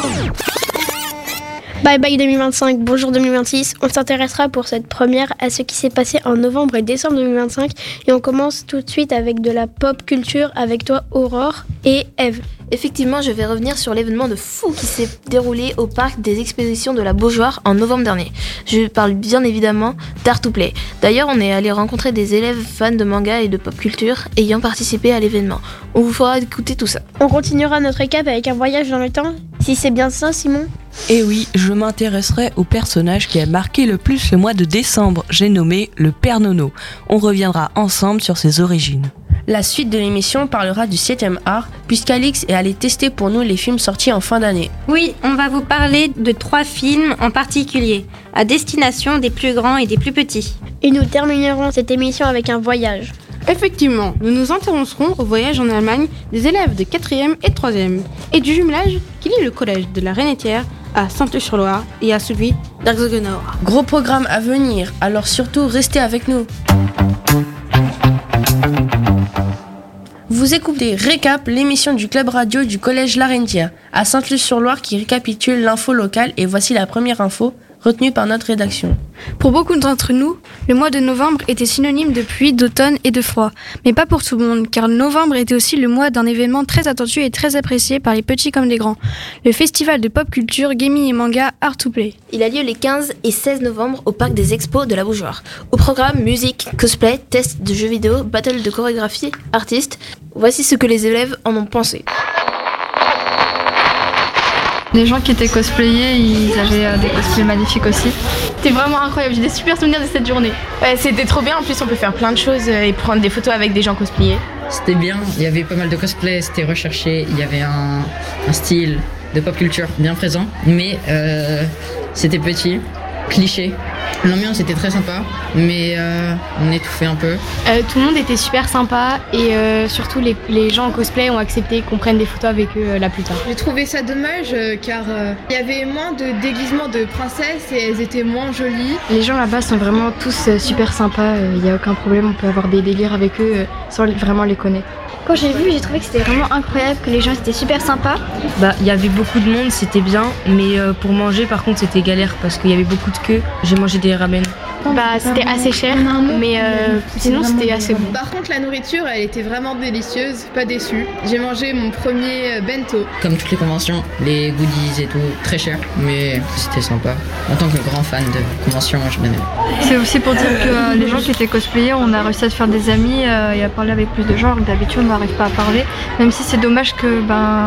Bye bye 2025, bonjour 2026. On s'intéressera pour cette première à ce qui s'est passé en novembre et décembre 2025. Et on commence tout de suite avec de la pop culture avec toi Aurore et Eve. Effectivement, je vais revenir sur l'événement de fou qui s'est déroulé au parc des expositions de la Beaujoire en novembre dernier. Je parle bien évidemment d'Art2Play. D'ailleurs, on est allé rencontrer des élèves fans de manga et de pop culture ayant participé à l'événement. On vous fera écouter tout ça. On continuera notre récap avec un voyage dans le temps, si c'est bien ça Simon. Et oui, je m'intéresserai au personnage qui a marqué le plus le mois de décembre. J'ai nommé le Père Nono. On reviendra ensemble sur ses origines. La suite de l'émission parlera du 7e art, puisqu'Alix est allé tester pour nous les films sortis en fin d'année. Oui, on va vous parler de 3 films en particulier, à destination des plus grands et des plus petits. Et nous terminerons cette émission avec un voyage. Effectivement, nous nous intéresserons au voyage en Allemagne des élèves de 4e et 3e, et du jumelage qui lie le collège de la Rennetière à Sainte-Luce-sur-Loire et à celui d'Arxogenor. Gros programme à venir, alors surtout restez avec nous. Vous écoutez Récap, l'émission du club radio du collège La Rennetière, à Sainte-Luce-sur-Loire qui récapitule l'info locale, et voici la première info retenue par notre rédaction. Pour beaucoup d'entre nous, le mois de novembre était synonyme de pluie, d'automne et de froid. Mais pas pour tout le monde, car novembre était aussi le mois d'un événement très attendu et très apprécié par les petits comme les grands. Le festival de pop culture, gaming et manga Art2Play. Il a lieu les 15 et 16 novembre au parc des expos de la Beaujoire. Au programme, musique, cosplay, tests de jeux vidéo, battle de chorégraphie, artistes. Voici ce que les élèves en ont pensé. Les gens qui étaient cosplayés, ils avaient des cosplays magnifiques aussi. C'était vraiment incroyable, j'ai des super souvenirs de cette journée. Ouais, c'était trop bien, en plus on peut faire plein de choses et prendre des photos avec des gens cosplayés. C'était bien, il y avait pas mal de cosplays, c'était recherché, il y avait un style de pop culture bien présent, mais c'était petit, cliché. L'ambiance était très sympa, mais on étouffait un peu. Tout le monde était super sympa et surtout les gens en cosplay ont accepté qu'on prenne des photos avec eux là plus tard. J'ai trouvé ça dommage car il y avait moins de déguisements de princesses et elles étaient moins jolies. Les gens là-bas sont vraiment tous super sympas, il n'y a aucun problème, on peut avoir des délires avec eux sans vraiment les connaître. Quand j'ai vu, j'ai trouvé que c'était vraiment incroyable, que les gens étaient super sympas. Il y avait beaucoup de monde, c'était bien, mais pour manger par contre c'était galère parce qu'il y avait beaucoup de queues. J'ai mangé des ramen. C'était assez cher, mais sinon c'était assez bon. Par contre la nourriture elle était vraiment délicieuse, pas déçue. J'ai mangé mon premier bento. Comme toutes les conventions, les goodies et tout, très cher, mais c'était sympa. En tant que grand fan de conventions, j'ai bien aimé. C'est aussi pour dire que les gens qui étaient cosplayés, on a réussi à se faire des amis et à parler avec plus de gens, alors que d'habitude on n'arrive pas à parler. Même si c'est dommage que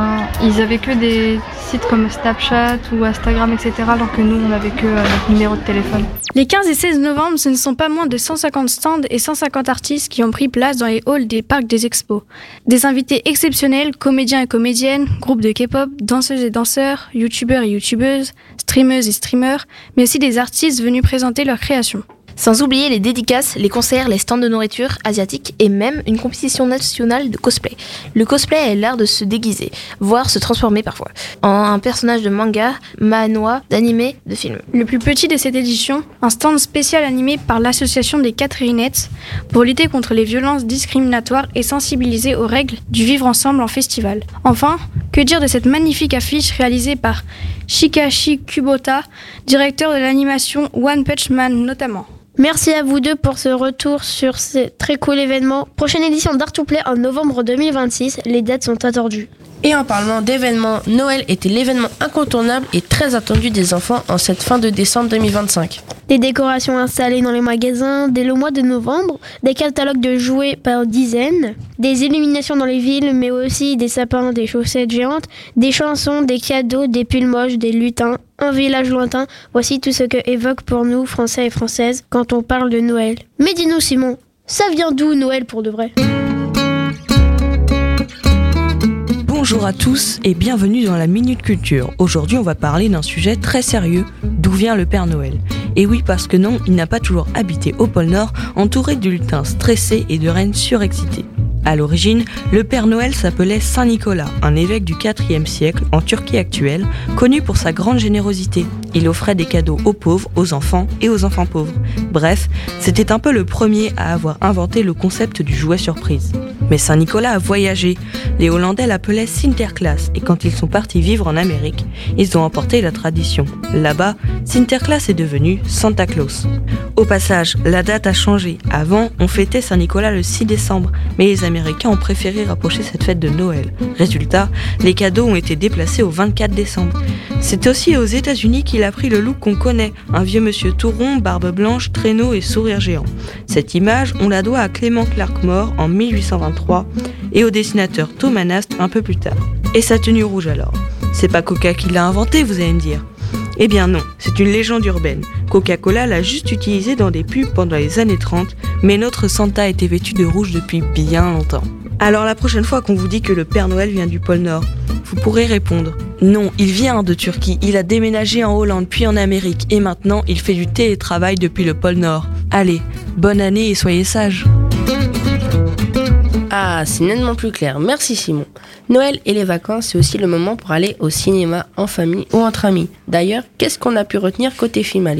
ils avaient que des sites comme Snapchat ou Instagram, etc. alors que nous on avait que notre numéro de téléphone. Les 15 et 16 novembre, ce ne sont pas moins de 150 stands et 150 artistes qui ont pris place dans les halls des parcs des expos. Des invités exceptionnels, comédiens et comédiennes, groupes de K-pop, danseuses et danseurs, youtubeurs et youtubeuses, streameuses et streamers, mais aussi des artistes venus présenter leurs créations. Sans oublier les dédicaces, les concerts, les stands de nourriture asiatique et même une compétition nationale de cosplay. Le cosplay est l'art de se déguiser, voire se transformer parfois, en un personnage de manga, manhwa, d'anime, de film. Le plus petit de cette édition, un stand spécial animé par l'association des Catherinettes pour lutter contre les violences discriminatoires et sensibiliser aux règles du vivre ensemble en festival. Enfin, que dire de cette magnifique affiche réalisée par Shikashi Kubota, directeur de l'animation One Punch Man notamment. Merci à vous deux pour ce retour sur ce très cool événement. Prochaine édition d'Art2Play en novembre 2026, les dates sont attendues. Et en parlant d'événements, Noël était l'événement incontournable et très attendu des enfants en cette fin de décembre 2025. Des décorations installées dans les magasins dès le mois de novembre, des catalogues de jouets par dizaines, des illuminations dans les villes, mais aussi des sapins, des chaussettes géantes, des chansons, des cadeaux, des pulls moches, des lutins, un village lointain. Voici tout ce que évoque pour nous, Français et Françaises, quand on parle de Noël. Mais dis-nous Simon, ça vient d'où Noël pour de vrai ? Bonjour à tous et bienvenue dans la Minute Culture. Aujourd'hui, on va parler d'un sujet très sérieux, d'où vient le Père Noël. Et oui, parce que non, il n'a pas toujours habité au pôle Nord, entouré de lutins stressés et de reines surexcitées. À l'origine, le Père Noël s'appelait Saint Nicolas, un évêque du IVe siècle en Turquie actuelle, connu pour sa grande générosité. Il offrait des cadeaux aux pauvres, aux enfants et aux enfants pauvres. Bref, c'était un peu le premier à avoir inventé le concept du jouet surprise. Mais Saint-Nicolas a voyagé. Les Hollandais l'appelaient Sinterklaas et quand ils sont partis vivre en Amérique, ils ont emporté la tradition. Là-bas, Sinterklaas est devenu Santa Claus. Au passage, la date a changé. Avant, on fêtait Saint-Nicolas le 6 décembre, mais les Américains ont préféré rapprocher cette fête de Noël. Résultat, les cadeaux ont été déplacés au 24 décembre. C'est aussi aux États-Unis qu'il a pris le look qu'on connaît, un vieux monsieur tout rond, barbe blanche, traîneau et sourire géant. Cette image, on la doit à Clement Clark Moore en 1823 et au dessinateur Thomas Nast un peu plus tard. Et sa tenue rouge alors ? C'est pas Coca qui l'a inventée, vous allez me dire. Eh bien non, c'est une légende urbaine. Coca-Cola l'a juste utilisée dans des pubs pendant les années 30, mais notre Santa était vêtu de rouge depuis bien longtemps. Alors la prochaine fois qu'on vous dit que le Père Noël vient du pôle Nord, vous pourrez répondre « Non, il vient de Turquie, il a déménagé en Hollande puis en Amérique et maintenant il fait du télétravail depuis le pôle Nord. Allez, bonne année et soyez sages !» Ah, c'est nettement plus clair. Merci Simon. Noël et les vacances, c'est aussi le moment pour aller au cinéma en famille ou entre amis. D'ailleurs, qu'est-ce qu'on a pu retenir côté film, Alix ?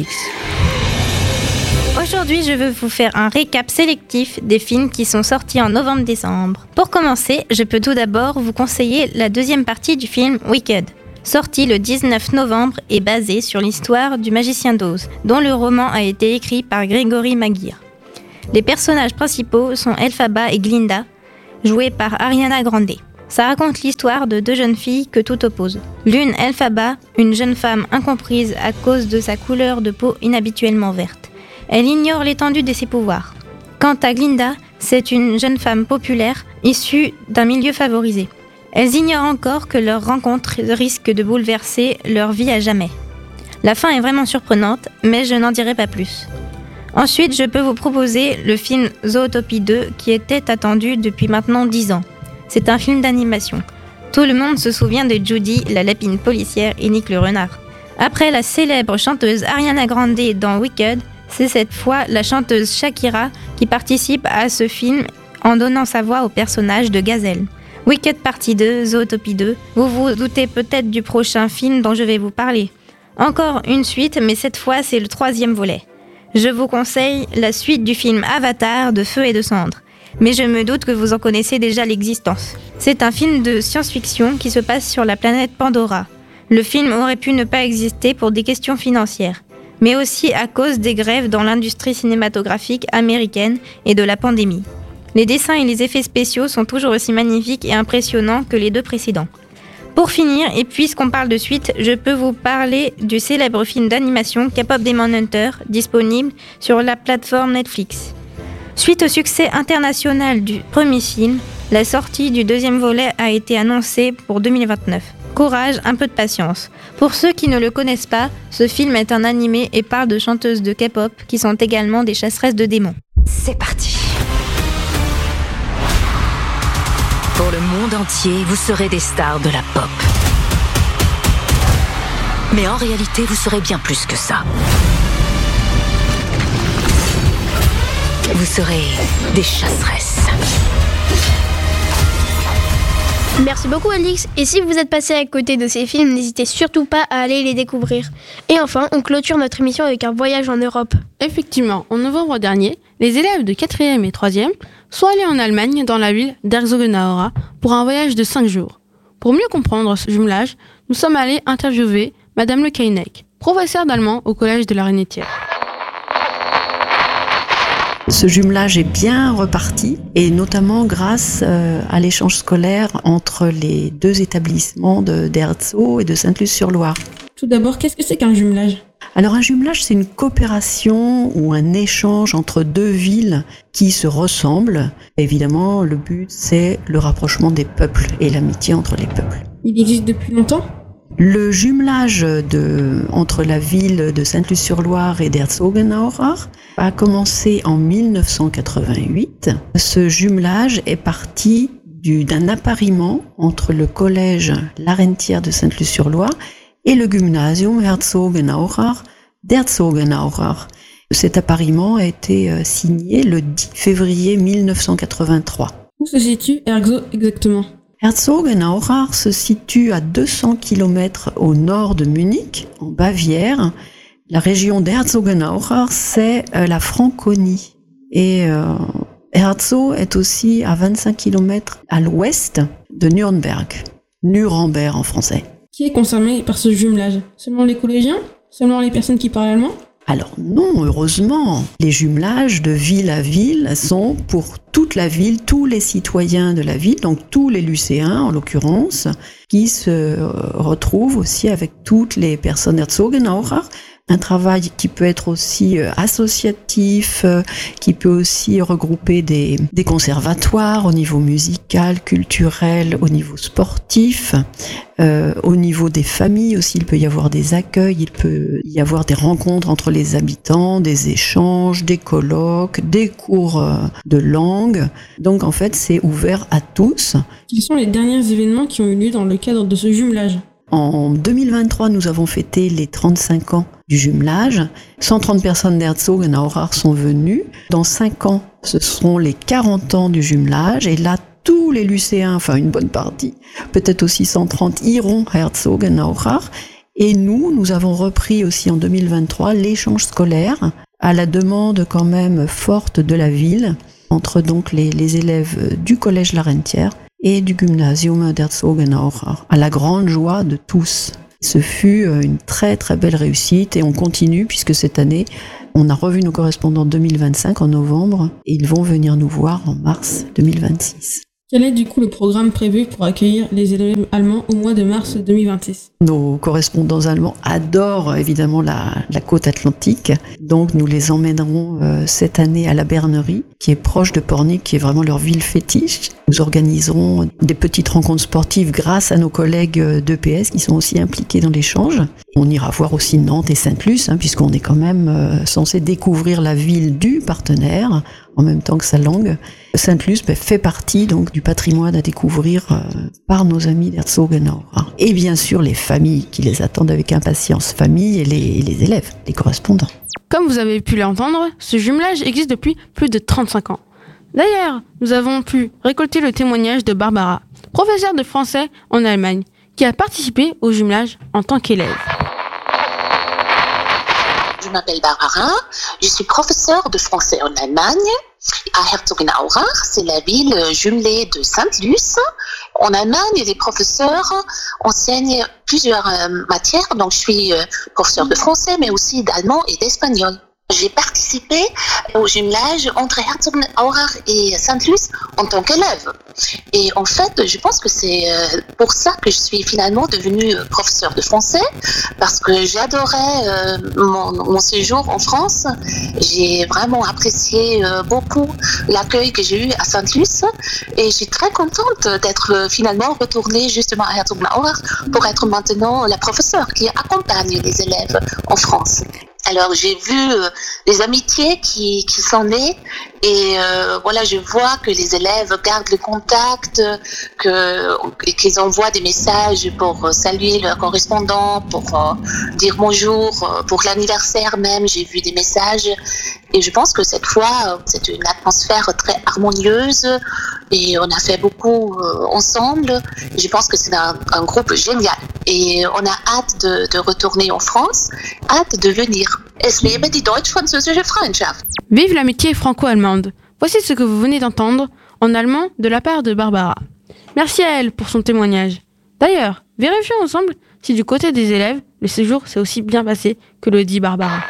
Aujourd'hui, je veux vous faire un récap sélectif des films qui sont sortis en novembre-décembre. Pour commencer, je peux tout d'abord vous conseiller la deuxième partie du film Wicked. Sorti le 19 novembre et basé sur l'histoire du magicien d'Oz, dont le roman a été écrit par Gregory Maguire. Les personnages principaux sont Elphaba et Glinda, joués par Ariana Grande. Ça raconte l'histoire de deux jeunes filles que tout oppose. L'une, Elphaba, une jeune femme incomprise à cause de sa couleur de peau inhabituellement verte. Elle ignore l'étendue de ses pouvoirs. Quant à Glinda, c'est une jeune femme populaire issue d'un milieu favorisé. Elles ignorent encore que leur rencontre risque de bouleverser leur vie à jamais. La fin est vraiment surprenante, mais je n'en dirai pas plus. Ensuite, je peux vous proposer le film Zootopie 2 qui était attendu depuis maintenant 10 ans. C'est un film d'animation. Tout le monde se souvient de Judy, la lapine policière et Nick le renard. Après la célèbre chanteuse Ariana Grande dans Wicked, c'est cette fois la chanteuse Shakira qui participe à ce film en donnant sa voix au personnage de Gazelle. Wicked partie 2, Zootopie 2, vous vous doutez peut-être du prochain film dont je vais vous parler. Encore une suite, mais cette fois c'est le 3e volet. Je vous conseille la suite du film Avatar de Feu et de Cendres, mais je me doute que vous en connaissez déjà l'existence. C'est un film de science-fiction qui se passe sur la planète Pandora. Le film aurait pu ne pas exister pour des questions financières, mais aussi à cause des grèves dans l'industrie cinématographique américaine et de la pandémie. Les dessins et les effets spéciaux sont toujours aussi magnifiques et impressionnants que les deux précédents. Pour finir, et puisqu'on parle de suite, je peux vous parler du célèbre film d'animation K-pop Demon Hunter, disponible sur la plateforme Netflix. Suite au succès international du premier film, la sortie du 2e volet a été annoncée pour 2029. Courage, un peu de patience. Pour ceux qui ne le connaissent pas, ce film est un animé et parle de chanteuses de K-pop qui sont également des chasseresses de démons. C'est parti. Pour le monde entier, vous serez des stars de la pop. Mais en réalité, vous serez bien plus que ça. Vous serez des chasseresses. Merci beaucoup Alix, et si vous êtes passé à côté de ces films, n'hésitez surtout pas à aller les découvrir. Et enfin, on clôture notre émission avec un voyage en Europe. Effectivement, en novembre dernier, les élèves de 4e et 3e sont allés en Allemagne, dans la ville d'Herzogenaurach, pour un voyage de 5 jours. Pour mieux comprendre ce jumelage, nous sommes allés interviewer Madame Le Keinec, professeure d'allemand au collège de la Rainetière. Ce jumelage est bien reparti, et notamment grâce à l'échange scolaire entre les deux établissements d'Herzog et de Sainte-Luce-sur-Loire. Tout d'abord, qu'est-ce que c'est qu'un jumelage ? Alors un jumelage, c'est une coopération ou un échange entre deux villes qui se ressemblent. Évidemment, le but, c'est le rapprochement des peuples et l'amitié entre les peuples. Il existe depuis longtemps ? Le jumelage entre la ville de Sainte-Luce-sur-Loire et d'Herzogenaurach a commencé en 1988. Ce jumelage est parti d'un appariement entre le collège Larentière de Sainte-Luce-sur-Loire et le Gymnasium Herzogenaurach d'Herzogenaurach. Cet appariement a été signé le 10 février 1983. Où se situe Herzog exactement ? Herzogenaurach se situe à 200 km au nord de Munich, en Bavière. La région d'Herzogenaurach, c'est la Franconie. Et Herzog est aussi à 25 km à l'ouest de Nuremberg. Nuremberg en français. Qui est concerné par ce jumelage? Seulement les collégiens? Seulement les personnes qui parlent allemand? Alors non, heureusement, les jumelages de ville à ville sont pour toute la ville, tous les citoyens de la ville, donc tous les lycéens en l'occurrence, qui se retrouvent aussi avec toutes les personnes Herzogenaurach. Un travail qui peut être aussi associatif, qui peut aussi regrouper des conservatoires au niveau musical, culturel, au niveau sportif, au niveau des familles aussi. Il peut y avoir des accueils, il peut y avoir des rencontres entre les habitants, des échanges, des colloques, des cours de langue. Donc en fait, c'est ouvert à tous. Quels sont les derniers événements qui ont eu lieu dans le cadre de ce jumelage? En 2023, nous avons fêté les 35 ans du jumelage. 130 personnes d'Herzogenaurach sont venues. Dans 5 ans, ce seront les 40 ans du jumelage. Et là, tous les lycéens, enfin une bonne partie, peut-être aussi 130, iront à Herzogenaurach. Et nous avons repris aussi en 2023 l'échange scolaire à la demande quand même forte de la ville entre donc les élèves du collège Larentière et du Gymnasium d'Herzogenaurach, à la grande joie de tous. Ce fut une très très belle réussite et on continue puisque cette année, on a revu nos correspondants 2025 en novembre et ils vont venir nous voir en mars 2026. Quel est du coup le programme prévu pour accueillir les élèves allemands au mois de mars 2026? Nos correspondants allemands adorent évidemment la côte atlantique, donc nous les emmènerons cette année à la Bernerie, qui est proche de Pornic, qui est vraiment leur ville fétiche. Nous organiserons des petites rencontres sportives grâce à nos collègues d'EPS qui sont aussi impliqués dans l'échange. On ira voir aussi Nantes et Sainte-Luce, puisqu'on est quand même censé découvrir la ville du partenaire en même temps que sa langue. Sainte-Luce fait partie donc du patrimoine à découvrir par nos amis d'Herzogenaurach. Et bien sûr les familles qui les attendent avec impatience, familles et les élèves, les correspondants. Comme vous avez pu l'entendre, ce jumelage existe depuis plus de 35 ans. D'ailleurs, nous avons pu récolter le témoignage de Barbara, professeure de français en Allemagne, qui a participé au jumelage en tant qu'élève. Je m'appelle Barbara, je suis professeure de français en Allemagne. À Herzogenaurach, c'est la ville jumelée de Sainte-Luce. En Allemagne, les professeurs enseignent plusieurs matières, donc je suis professeure de français, mais aussi d'allemand et d'espagnol. J'ai participé au jumelage entre Herzogenaurach et Sainte-Luce en tant qu'élève. Et en fait, je pense que c'est pour ça que je suis finalement devenue professeure de français, parce que j'adorais mon séjour en France. J'ai vraiment apprécié beaucoup l'accueil que j'ai eu à Sainte-Luce et je suis très contente d'être finalement retournée justement à Herzogenaurach pour être maintenant la professeure qui accompagne les élèves en France. Alors j'ai vu les amitiés qui sont nées et voilà, je vois que les élèves gardent le contact, qu'ils envoient des messages pour saluer leurs correspondants, pour dire bonjour, pour l'anniversaire même, j'ai vu des messages et je pense que cette fois c'est une atmosphère très harmonieuse et on a fait beaucoup ensemble. Je pense que c'est un groupe génial et on a hâte de retourner en France, hâte de venir. Es lebe die deutsch-französische Freundschaft. Vive l'amitié franco-allemande. Voici ce que vous venez d'entendre en allemand de la part de Barbara. Merci à elle pour son témoignage. D'ailleurs, vérifions ensemble si du côté des élèves, le séjour s'est aussi bien passé que le dit Barbara.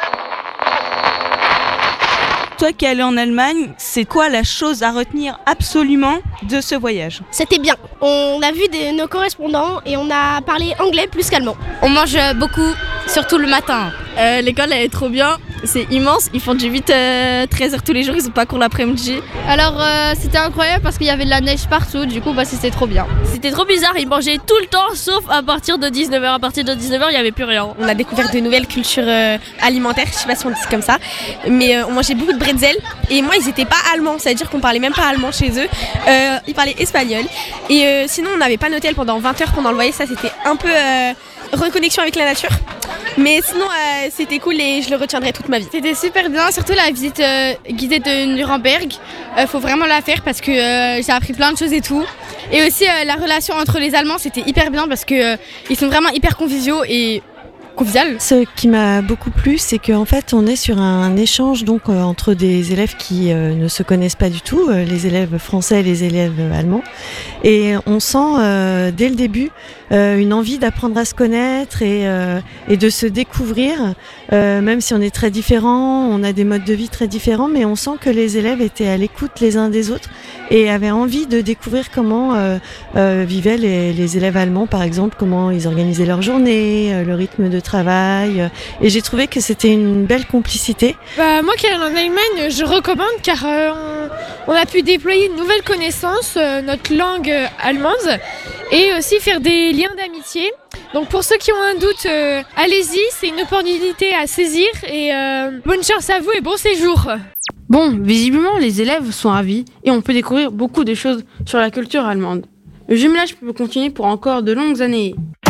Toi qui es allé en Allemagne, c'est quoi la chose à retenir absolument de ce voyage? C'était bien. On a vu nos correspondants et on a parlé anglais plus qu'allemand. On mange beaucoup, surtout le matin. L'école elle est trop bien, c'est immense. Ils font du 8-13h tous les jours, ils ont pas cours l'après-midi. Alors c'était incroyable parce qu'il y avait de la neige partout, du coup c'était trop bien. C'était trop bizarre, ils mangeaient tout le temps sauf à partir de 19h. À partir de 19h, il n'y avait plus rien. On a découvert de nouvelles cultures alimentaires, je sais pas si on dit comme ça, mais on mangeait beaucoup de bretzel et moi ils étaient pas allemands, ça veut dire qu'on parlait même pas allemand chez eux, ils parlaient espagnol et sinon on n'avait pas d'hôtel pendant 20 heures pendant le voyage, ça c'était un peu reconnexion avec la nature. Mais sinon, c'était cool et je le retiendrai toute ma vie. C'était super bien, surtout la visite guidée de Nuremberg. Faut vraiment la faire parce que j'ai appris plein de choses et tout. Et aussi, la relation entre les Allemands, c'était hyper bien parce que ils sont vraiment hyper conviviaux et convivial. Ce qui m'a beaucoup plu, c'est qu'en fait, on est sur un échange donc entre des élèves qui ne se connaissent pas du tout, les élèves français et les élèves allemands. Et on sent dès le début une envie d'apprendre à se connaître et de se découvrir, même si on est très différents, on a des modes de vie très différents, mais on sent que les élèves étaient à l'écoute les uns des autres et avaient envie de découvrir comment vivaient les élèves allemands, par exemple, comment ils organisaient leur journée, le rythme de travail. Et j'ai trouvé que c'était une belle complicité. Moi qui allais en Allemagne, je recommande car on a pu déployer une nouvelle connaissance, notre langue allemande, et aussi faire des liens d'amitié. Donc pour ceux qui ont un doute, allez-y, c'est une opportunité à saisir et bonne chance à vous et bon séjour. Bon, visiblement, les élèves sont ravis et on peut découvrir beaucoup de choses sur la culture allemande. Le jumelage peut continuer pour encore de longues années.